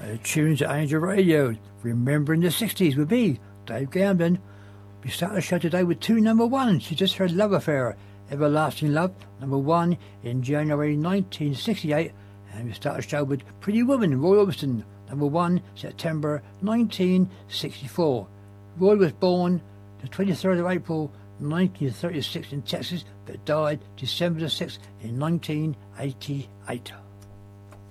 Tunes at Angel Radio, Remembering the 60s with me, Dave Gamden. We start the show today with two number ones. You just heard Love Affair, Everlasting Love, number one in January 1968. And we start the show with Pretty Woman, Roy Orbison, number one, September 1964. Roy was born the 23rd of April 1936 in Texas, but died December the 6th in 1988.